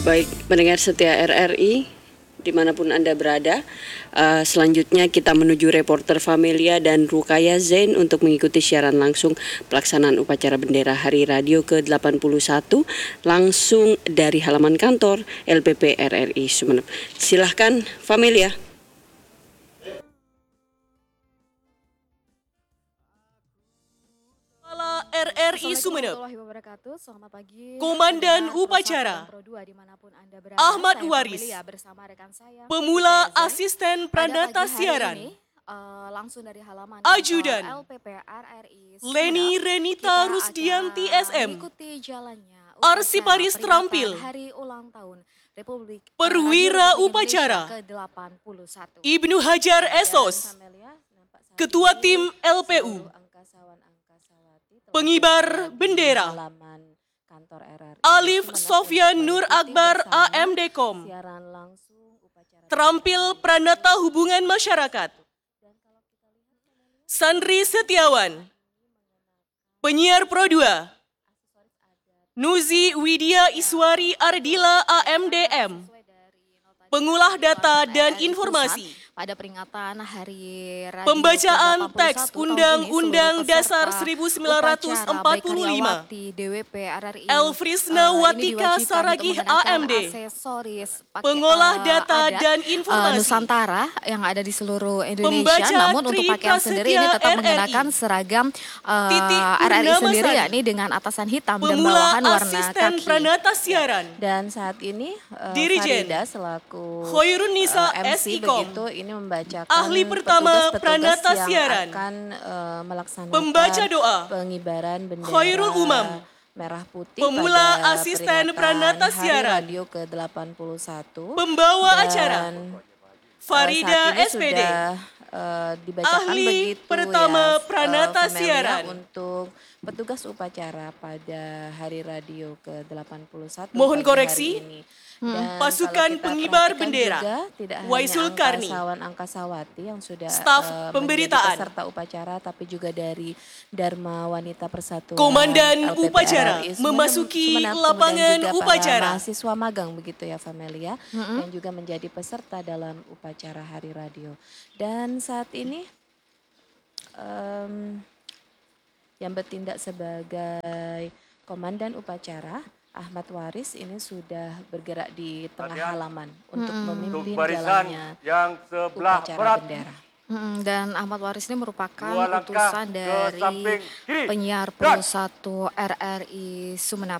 Baik, pendengar setia RRI, dimanapun Anda berada, selanjutnya kita menuju reporter Familia dan Rukaya Zain untuk mengikuti siaran langsung pelaksanaan upacara bendera Hari Radio ke-81 langsung dari halaman kantor LPP RRI Sumeneb. Silahkan Familia. RRI Sumeneb. Selamat pagi. Komandan Upacara Ahmad Waris, Pemula Asisten Pranata Siaran, langsung dari halaman Ajudan LPP RRI Leni Renita Rusdianti SM, mengikuti jalannya Arsiparis terampil Hari Ulang Tahun Republik Perwira Upacara ke-81 Ibnu Hajar Esos, Ketua Tim LPU, Pengibar Bendera Alif Sofyan Nur Akbar AMDkom, Terampil Pranata Hubungan Masyarakat Sandri Setiawan, Penyiar Pro 2 Nuzi Widya Iswari Ardila AMDM, Pengolah Data dan Informasi. Pada peringatan Hari Radio Pembacaan ke-81 teks tahun Undang-Undang ini, Dasar seluruh peserta 1945, upacara, baik karyawati DWP RRI, Elfrisna Watika Saragih AMD, Pengolah Data dan Informasi, Nusantara yang ada di seluruh Indonesia. Pembaca Namun untuk Tri pakaian sendiri ini Prasetya tetap RRI, mengenakan seragam RRI Purnama sendiri, Sari, yakni dengan atasan hitam dan Pemula bawahan warna Asisten kaki. Pranata Siaran, Dan saat ini Dirijen Farida selaku Khairun Nisa MC SIKOM, begitu ini membacakan Ahli Pertama petugas-petugas Pranata yang Siaran, akan melaksanakan Pembaca Doa pengibaran bendera Khairul Umam, merah putih Pemula pada Asisten peringatan Pranata Hari Siaran, Radio ke-81. Pembawa Dan, acara Farida saat ini SPD, sudah dibacakan Ahli begitu Pertama ya Pranata Familia, Siaran, untuk petugas upacara pada Hari Radio ke-81. Mohon pagi koreksi, hari ini. Dan Pasukan kalau kita Pengibar perhatikan Bendera, juga, tidak Waisul hanya Karni, Angkasawati yang sudah Staf menjadi Pemberitaan, peserta upacara, tapi juga dari Dharma Wanita Persatuan Komandan LPP Upacara RRI memasuki Sumeneb, lapangan kemudian juga upacara. para mahasiswa magang begitu ya Familia, yang juga menjadi peserta dalam upacara Hari Radio. Dan saat ini yang bertindak sebagai komandan upacara Ahmad Waris ini sudah bergerak di tengah halaman untuk memimpin jalannya yang sebelah upacara berat. bendera. Dan Ahmad Waris ini merupakan Dua langkah utusan ke dari samping kiri. penyiar Pro 1 RRI Sumeneb.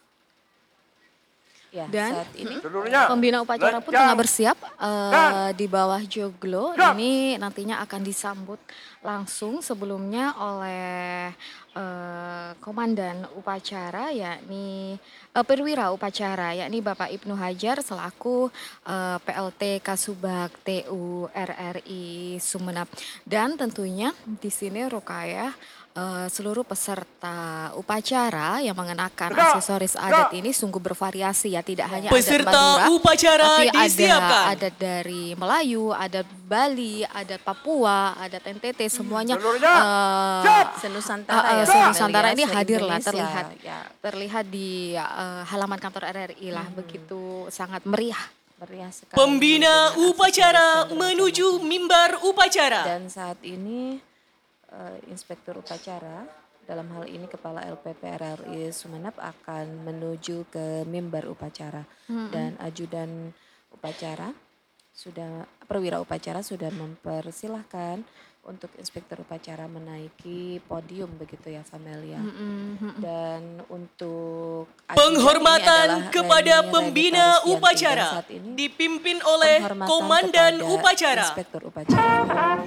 Ya, Dan saat ini Seluruhnya pembina upacara pun tengah bersiap di bawah joglo. Ini nantinya akan disambut langsung sebelumnya oleh komandan upacara, yakni perwira upacara, yakni Bapak Ibnu Hajar selaku PLT Kasubag TU RRI Sumeneb. Dan tentunya di sini Rukaya seluruh peserta upacara yang mengenakan aksesoris adat ini sungguh bervariasi ya, tidak hanya Peserta adat Madura, upacara tapi disiapkan. ada adat dari Melayu, adat Bali, adat Papua, adat NTT, semuanya senusantara ya. senusantara ini Familia, hadir lah, se-Indonesia, terlihat di halaman kantor RRI lah, begitu sangat meriah. meriah sekali. Pembina dengan upacara aksesoris yang menuju beragam. mimbar upacara. Dan saat ini Inspektur Upacara, dalam hal ini Kepala LPP RRI Sumeneb, akan menuju ke mimbar upacara. Dan ajudan upacara perwira upacara sudah mempersilahkan untuk Inspektur Upacara menaiki podium begitu ya Familia. Dan untuk ajudan Penghormatan ini adalah kepada Leni pembina Renita Rusdianti, dan upacara saat ini dipimpin oleh penghormatan Komandan kepada Upacara Inspektur Upacara.